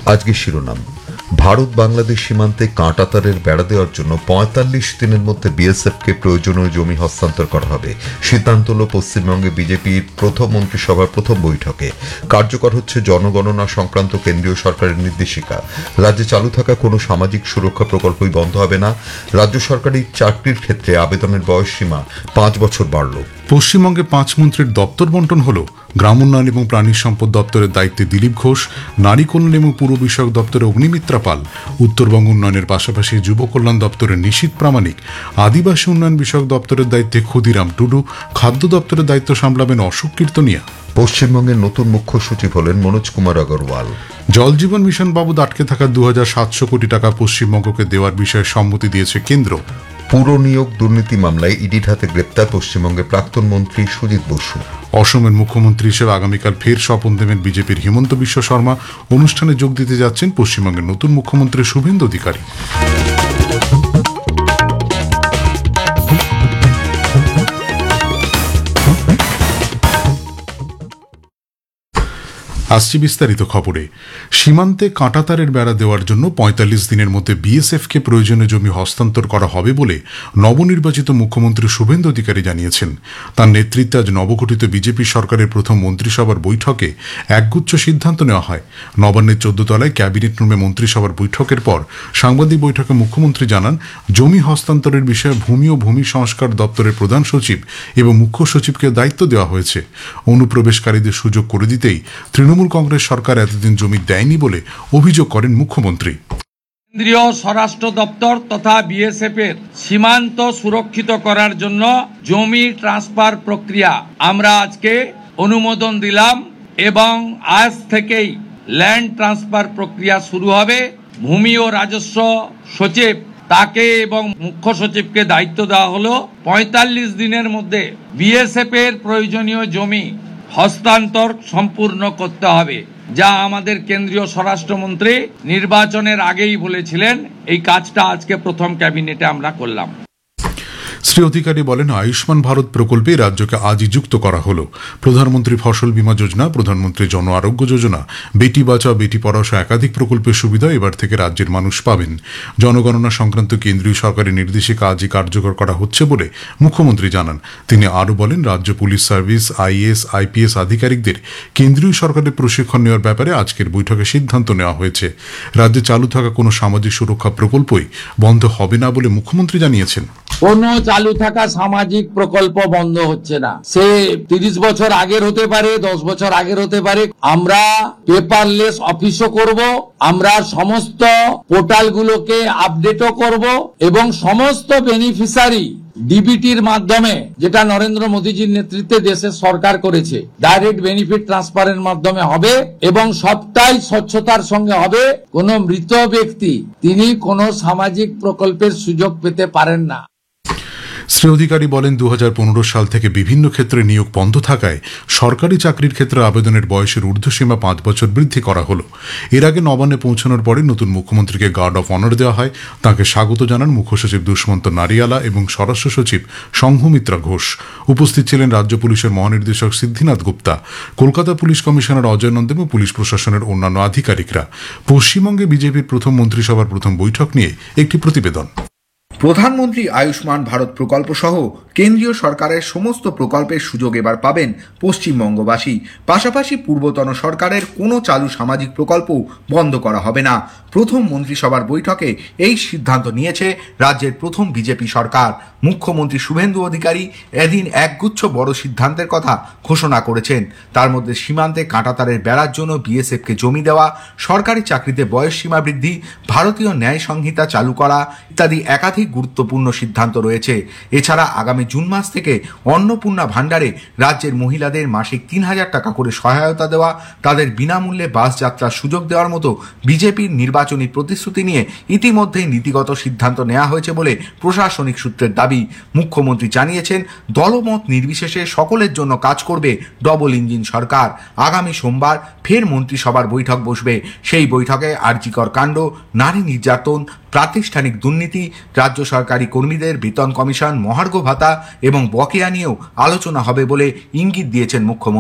আজকে শিরোনাম, ভারত বাংলাদেশ সীমান্তে কাঁটাতারের বেড়া দেওয়ার জন্য ৪৫ দিনের মধ্যে বিএসএফকে প্রয়োজনীয় জমি হস্তান্তর করা হবে। সিদ্ধান্ত হল পশ্চিমবঙ্গে বিজেপির প্রথম মন্ত্রিসভার প্রথম বৈঠকে। কার্যকর হচ্ছে জনগণনা সংক্রান্ত কেন্দ্রীয় সরকারের নির্দেশিকা। রাজ্যে চালু থাকা কোনো সামাজিক সুরক্ষা প্রকল্পই বন্ধ হবে না। রাজ্য সরকারি চাকরির ক্ষেত্রে আবেদনের বয়সসীমা ৫ বছর বাড়ল। পশ্চিমবঙ্গে ৫ মন্ত্রীর দপ্তর বন্টন হল। গ্রাম উন্নয়ন এবং প্রাণী সম্পদ দপ্তরের দায়িত্বে দিলীপ ঘোষ, নারী কল্যাণ এবং পুর বিষয়ক দপ্তরে অগ্নিমিত্রা পাল, উত্তরবঙ্গ উন্নয়নের পাশাপাশি যুব কল্যাণ দপ্তরে নিশীথ প্রামাণিক, আদিবাসী উন্নয়ন বিষয়ক দপ্তরের দায়িত্বে ক্ষুদিরাম টুডু, খাদ্য দপ্তরের দায়িত্ব সামলাবেন অশোক কীর্তনিয়া। পশ্চিমবঙ্গের নতুন মুখ্য সচিব হলেন মনোজ কুমার আগরওয়াল। জল জীবন মিশন বাবদ আটকে থাকা ২৭০০ কোটি টাকা পশ্চিমবঙ্গকে দেওয়ার বিষয়ে সম্মতি দিয়েছে কেন্দ্র। পুর নিয়োগ দুর্নীতি মামলায় ইডির হাতে গ্রেপ্তার পশ্চিমবঙ্গের প্রাক্তন মন্ত্রী সুজিত বসু। অসমের মুখ্যমন্ত্রী হিসেবে আগামীকাল ফের শপথ নেবেন বিজেপির হিমন্ত বিশ্ব শর্মা। অনুষ্ঠানে যোগ দিতে যাচ্ছেন পশ্চিমবঙ্গের নতুন মুখ্যমন্ত্রী শুভেন্দু অধিকারী। আসছি বিস্তারিত খবরে। সীমান্তে কাঁটাতারের বেড়া দেওয়ার জন্য ৪৫ দিনের মধ্যে বিএসএফকে প্রয়োজনীয় জমি হস্তান্তর করা হবে বলে নবনির্বাচিত মুখ্যমন্ত্রী শুভেন্দু অধিকারী জানিয়েছেন। তার নেতৃত্বে আজ নবগঠিত বিজেপি সরকারের প্রথম মন্ত্রিসভার বৈঠকে একগুচ্ছ সিদ্ধান্ত নেওয়া হয়। নবান্নের ১৪ তলায় ক্যাবিনেট রুমে মন্ত্রিসভার বৈঠকের পর সাংবাদিক বৈঠকে মুখ্যমন্ত্রী জানান, জমি হস্তান্তরের বিষয়ে ভূমি ও ভূমি সংস্কার দপ্তরের প্রধান সচিব এবং মুখ্য সচিবকে দায়িত্ব দেওয়া হয়েছে। অনুপ্রবেশকারীদের সুযোগ করে দিতেই তৃণমূল কংগ্রেস সরকার এতদিন জমি দেয়নি বলে অভিযোগ করেন মুখ্যমন্ত্রী। কেন্দ্রীয় স্বরাষ্ট্র দপ্তর তথা বিএসএফ এর সীমান্ত সুরক্ষিত করার জন্য জমি ট্রান্সফার প্রক্রিয়া আমরা আজকে অনুমোদন দিলাম এবং আজ থেকেই ল্যান্ড ট্রান্সফার প্রক্রিয়া শুরু হবে। ভূমি ও রাজস্ব সচিব তাকে এবং মুখ্য সচিবকে দায়িত্ব দেওয়া হলো ৪৫ দিনের মধ্যে বিএসএফ এর প্রয়োজনীয় জমি হস্তান্তর সম্পূর্ণ করতে হবে, যা আমাদের কেন্দ্রীয় স্বরাষ্ট্রমন্ত্রী নির্বাচনের আগেই বলেছিলেন। এই কাজটা আজকে প্রথম ক্যাবিনেটে আমরা করলাম। শ্রী অধিকারী বলেন, আয়ুষ্মান ভারত প্রকল্পে রাজ্যকে আজই যুক্ত করা হলো। প্রধানমন্ত্রী ফসল বীমা যোজনা, প্রধানমন্ত্রী জন আরোগ্য যোজনা, বেটি বাঁচাও বেটি পড়াও সহ একাধিক প্রকল্পের সুবিধা এবার থেকে রাজ্যের মানুষ পাবেন। জনগণনা সংক্রান্ত কেন্দ্রীয় সরকারি নির্দেশিকা আজই কার্যকর করা হচ্ছে বলে মুখ্যমন্ত্রী জানান। তিনি আরও বলেন, রাজ্য পুলিশ সার্ভিস, আইএএস, আইপিএস আধিকারিকদের কেন্দ্রীয় সরকারের প্রশিক্ষণ নেওয়ার ব্যাপারে আজকের বৈঠকে সিদ্ধান্ত নেওয়া হয়েছে। রাজ্যে চালু থাকা কোনো সামাজিক সুরক্ষা প্রকল্পই বন্ধ হবে না বলে মুখ্যমন্ত্রী জানিয়েছেন। কোনো চালু থাকা সামাজিক প্রকল্প বন্ধ হচ্ছে না। সে ৩০ বছর আগের হতে পারে, ১০ বছর আগের হতে পারে। আমরা পেপারলেস অফিসও করব, আমরা সমস্ত পোর্টালগুলোকে আপডেটও করব এবং সমস্ত বেনিফিশিয়ারি ডিবিটির মাধ্যমে, যেটা নরেন্দ্র মোদীজির নেতৃত্বে দেশের সরকার করেছে, ডাইরেক্ট বেনিফিট ট্রান্সফারের মাধ্যমে হবে এবং সবটাই স্বচ্ছতার সঙ্গে হবে। কোন মৃত ব্যক্তি তিনি কোন সামাজিক প্রকল্পের সুযোগ পেতে পারেন না। শ্রী অধিকারী বলেন, ২০১৫ সাল থেকে বিভিন্ন ক্ষেত্রে নিয়োগ বন্ধ থাকায় সরকারি চাকরির ক্ষেত্রে আবেদনের বয়সের ঊর্ধ্বসীমা ৫ বছর বৃদ্ধি করা হলো। এর আগে নবান্নে পৌঁছানোর পরে নতুন মুখ্যমন্ত্রীকে গার্ড অফ অনার দেওয়া হয়। তাঁকে স্বাগত জানান মুখ্য সচিব দুষ্মন্ত নারিয়ালা এবং স্বরাষ্ট্র সচিব সংঘমিত্রা ঘোষ। উপস্থিত ছিলেন রাজ্য পুলিশের মহানির্দেশক সিদ্ধিনাথ গুপ্তা, কলকাতা পুলিশ কমিশনার অজয় নন্দ এবং পুলিশ প্রশাসনের অন্যান্য আধিকারিকরা। পশ্চিমবঙ্গে বিজেপির প্রথম মন্ত্রিসভার প্রথম বৈঠক নিয়ে একটি প্রতিবেদন। প্রধানমন্ত্রী আয়ুষ্মান ভারত প্রকল্প সহ কেন্দ্রীয় সরকারের সমস্ত প্রকল্পের সুযোগ এবার পাবেন পশ্চিমবঙ্গবাসী। পাশাপাশি পূর্বতন সরকারের কোনো চালু সামাজিক প্রকল্প বন্ধ করা হবে না। প্রথম মন্ত্রিসভার বৈঠকে এই সিদ্ধান্ত নিয়েছে রাজ্যের প্রথম বিজেপি সরকার। মুখ্যমন্ত্রী শুভেন্দু অধিকারী এদিন একগুচ্ছ বড় সিদ্ধান্তের কথা ঘোষণা করেছেন। তার মধ্যে সীমান্তে কাঁটাতারের বেড়ার জন্য বিএসএফকে জমি দেওয়া, সরকারি চাকরিতে বয়স সীমা বৃদ্ধি, ভারতীয় ন্যায় সংহিতা চালু করা ইত্যাদি একাধিক গুরুত্বপূর্ণ সিদ্ধান্ত রয়েছে। এছাড়া আগামী জুন মাস থেকে অন্নপূর্ণা ভাণ্ডারে রাজ্যের মহিলাদের মাসিক ৩,০০০ টাকা করে সহায়তা দেওয়া, তাদের বিনামূল্যে বাস যাত্রার সুযোগ দেওয়ার মতো বিজেপির নির্বাচনী প্রতিশ্রুতি নিয়ে ইতিমধ্যেই নীতিগত সিদ্ধান্ত নেওয়া হয়েছে বলে প্রশাসনিক সূত্রের দাবি। মুখ্যমন্ত্রী জানিয়েছেন, দলমত নির্বিশেষে সকলের জন্য কাজ করবে ডবল ইঞ্জিন সরকার। আগামী সোমবার ফের মন্ত্রিসভার বৈঠক বসবে। সেই বৈঠকে আরজিকর কাণ্ড, নারী নির্যাতন, প্রাতিষ্ঠানিক দুর্নীতি, রাজ্য সরকারি কর্মীদের বেতন কমিশন, মহার্ঘ ভাতা এবং বকেয়া নিয়েও আলোচনা হবে বলে ইঙ্গিত দিয়েছেন মুখ্যমন্ত্রী।